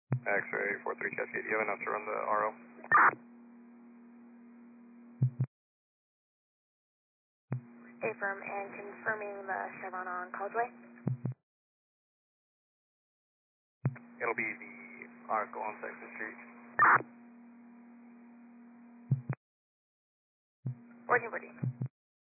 X-ray 43 Cascade, do you have enough to run the RO? Affirm, and confirming the Chevron on Causeway. It'll be the Arco on Texas Street. 1414.